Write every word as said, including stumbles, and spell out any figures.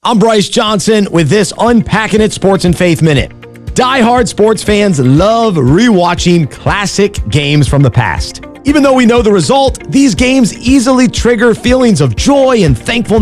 I'm Bryce Johnson with this Unpacking It Sports and Faith Minute. Die-hard sports fans love rewatching classic games from the past. Even though we know the result, these games easily trigger feelings of joy and thankfulness